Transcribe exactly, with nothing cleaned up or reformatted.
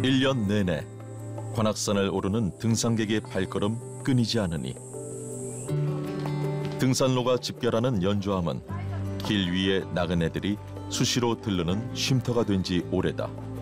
일 년 내내 관악산을 오르는 등산객의 발걸음 끊이지 않으니 등산로가 집결하는 연조함은 길 위의 나그네들이 수시로 들르는 쉼터가 된 지 오래다.